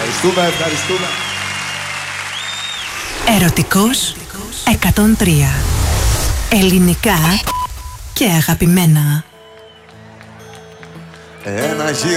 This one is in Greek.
Ευχαριστούμε. Ερωτικός 103. Ελληνικά και αγαπημένα. Ένα γύρο